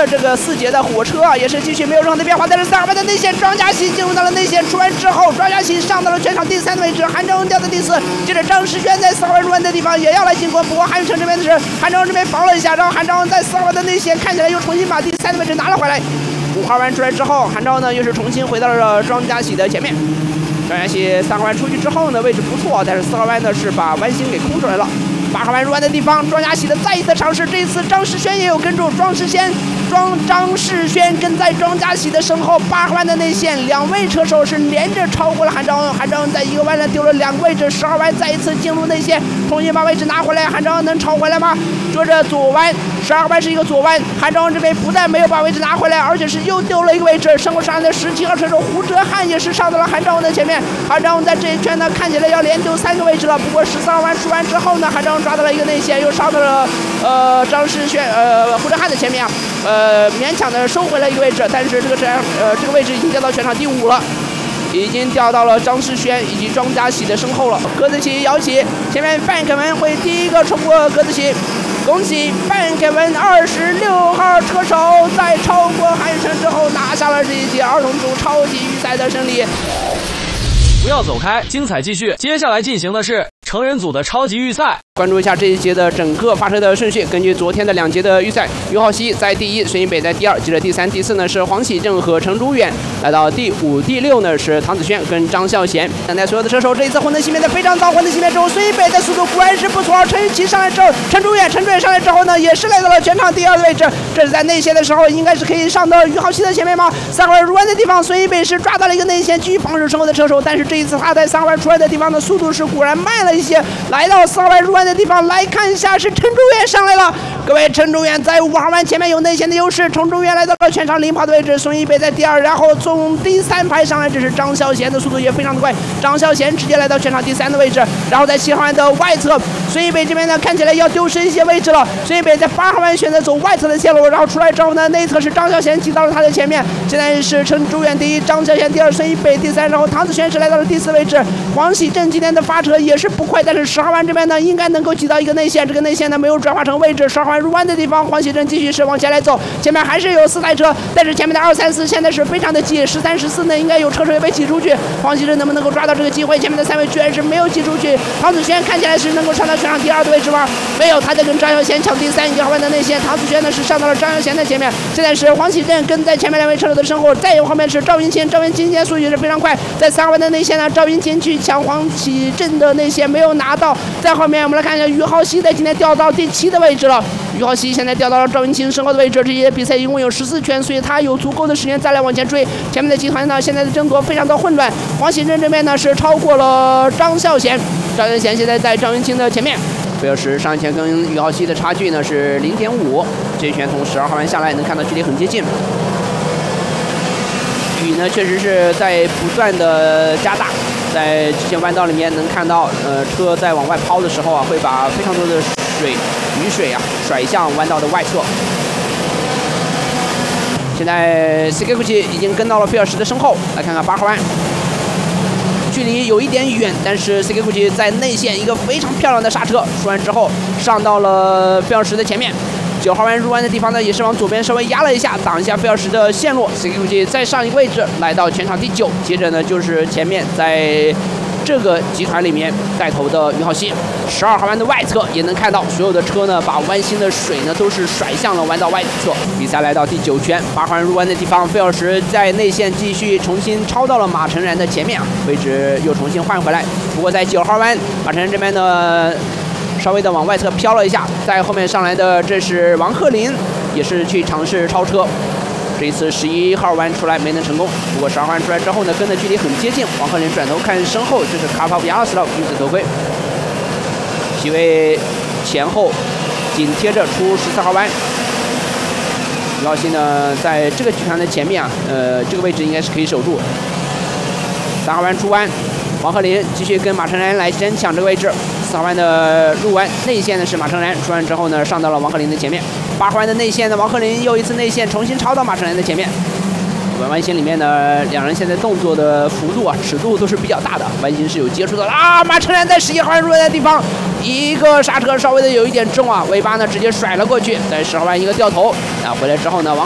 这个4节的火车啊，也是继续没有任何的变化。但是32番的内线庄家喜进入到了内线，出完之后，庄家喜上到了全场第3的位置，韩正恩掉到第4。接着张世轩在42番入弯的地方也要来进攻，不过韩宇成这边是韩正恩这边防了一下，然后韩正恩在42番的内线看起来又重新把第3的位置拿了回来。5号弯出来之后，韩正呢又是重新回到了庄家喜的前面。庄家喜3号弯出去之后呢，位置不错，但是4号弯呢是把弯心给空出来了。8号弯入弯的地方，庄家喜的再一次尝试，这一次张世轩也有跟住，张世轩跟在庄家喜的身后。8号弯的内线，2位车手是连着超过了韩正恩，韩正恩在一个弯上丢了2个位置。10号弯再一次进入内线，重新把位置拿回来，韩正恩能超回来吗？说着左弯，12号弯是一个左弯，韩正恩这边不但没有把位置拿回来，而且是又丢了一个位置。身后上来的17号车手胡哲瀚也是上到了韩正恩的前面，韩正恩在这一圈呢看起来要连丢3个位置了。不过14号弯出弯之后呢，韩正恩抓到了一个内线，又上到了张世轩胡哲瀚的前面啊，勉强的收回了一个位置，但是这个位置已经掉到全场第5了。已经掉到了张世轩以及庄家喜的身后了。鸽子旗摇起，前面范凯文会第一个冲过鸽子旗，恭喜范凯文26号车手在超过韩宇成之后拿下了这一届儿童组超级预赛的胜利。 不要走开，精彩继续。接下来进行的是成人组的超级预赛。 关注一下这一节的整个发车的顺序。根据昨天的2节的预赛，于浩熙在第1，孙一北在第2，接着第3、第4呢是黄喜正和程朱远，来到第5、第6呢是唐子轩跟张孝贤。等待所有的车手这一次混能熄灭的非常早，混能熄灭之后，孙一北的速度果然是不错。陈玉琪上来之后，程朱远上来之后呢，也是来到了全场第2的位置。这是在内线的时候，应该是可以上到于浩熙的前面吗？3号弯入弯的地方，孙一北是抓到了一个内线，继续防守身后的车手，但是这一次他在3号弯出来的地方的速度是果然慢了一些。来到4号弯入弯的地方，来看一下是陈朱远上来了。各位，陈朱远在5号弯前面有内线的优势，陈朱远来到了全场领跑的位置，孙一北在第2，然后从第3排上来，这是张孝贤的速度也非常的快，张孝贤直接来到全场第3的位置，然后在7号弯的外侧，孙一北这边呢看起来要丢失一些位置了。孙一北在8号弯选择走外侧的线路，然后出来之后呢，内侧是张孝贤挤到了他的前面。现在是陈朱远第1，张孝贤第2，孙一北第3，然后唐子轩是来到了第4位置。黄喜正今天的发车也是不快，但是10号弯这边呢应该能够挤到一个内线，这个内线呢没有转化成位置。10号弯入弯的地方，黄喜正继续是往前来走，前面还是有4台车，但是前面的2、3、4现在是非常的挤，13、14呢应该有车手也被挤出去，黄喜正能不能够抓到这个机会？前面的3位居然是没有挤出去。唐子轩看起来是能够上到全场第2的位置吗？没有，他在跟张孝贤抢第3。1号弯的内线，唐子轩呢是上到了张孝贤的前面，现在是黄喜正跟在前面2位车手的身后，再有后面是赵云琴，赵云琴今天速度也是非常快，在3号弯的内线呢，赵云琴去抢黄喜正的内线没有拿到。在后面我们来看一下于浩熙在今天掉到第7的位置了，于浩熙现在掉到了赵云琴身后的位置。这些比赛一共有14圈，所以他有足够的时间再来往前追。前面的集团呢现在的争夺非常的混乱，黄喜正这边呢是超过了张孝贤，张孝贤现在在赵云琴的前面。菲尔什上一圈跟于浩熙的差距呢是0.5，这一圈从12号弯下来能看到距离很接近。雨呢确实是在不断的加大，在这些弯道里面能看到，车在往外抛的时候啊，会把非常多的雨水啊甩向弯道的外侧。现在 Sekiguchi 已经跟到了菲尔什的身后，来看看8号弯。距离有一点远，但是 Sekiguchi 在内线一个非常漂亮的刹车，出弯之后上到了菲尔什的前面。9号弯入弯的地方呢，也是往左边稍微压了一下，挡一下菲尔什的线路。Sekiguchi 再上一个位置，来到全场第9。接着呢，就是前面在这个集团里面带头的于浩熙。12号弯的外侧也能看到，所有的车呢把弯心的水呢都是甩向了弯道外侧。比赛来到第9圈，8号弯入弯的地方，菲尔什在内线继续重新超到了马成然的前面，位置又重新换回来。不过在9号弯，马成然这边呢稍微的往外侧飘了一下，在后面上来的这是王鹤林，也是去尝试超车。这一次11号弯出来没能成功，不过12号弯出来之后呢，跟的距离很接近。王鹤林转头看身后，这是卡帕布亚斯勒绿色头盔，席位前后紧贴着出14号弯。于浩熙呢，在这个集团的前面啊，这个位置应该是可以守住。3号弯出弯，王鹤林继续跟马成然来争抢这个位置。4号弯的入弯内线呢是马成然，出弯之后呢上到了王鹤林的前面。8号弯的内线呢，王鹤林又一次内线重新超到马成然的前面。弯心里面呢，两人现在动作的幅度啊、尺度都是比较大的，弯心是有接触的啊。马成然在11号弯入弯的地方，一个刹车稍微的有一点重啊，尾巴呢直接甩了过去，在10号弯一个掉头啊，回来之后呢，王